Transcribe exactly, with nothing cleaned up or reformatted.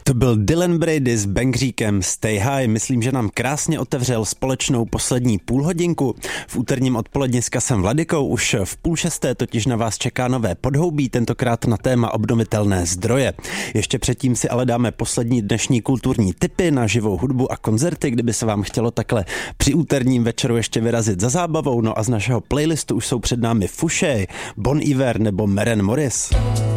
To byl Dylan Brady s Bangříkem Stay High. Myslím, že nám krásně otevřel společnou poslední půlhodinku. V úterním odpoledni s Kasem Vladykou už v půl šesté totiž na vás čeká nové podhoubí, tentokrát na téma obnovitelné zdroje. Ještě předtím si ale dáme poslední dnešní kulturní tipy na živou hudbu a koncerty, kdyby se vám chtělo takhle při úterním večeru ještě vyrazit za zábavou. No a z našeho playlistu už jsou před námi Fouché, Bon Iver nebo Maren Morris.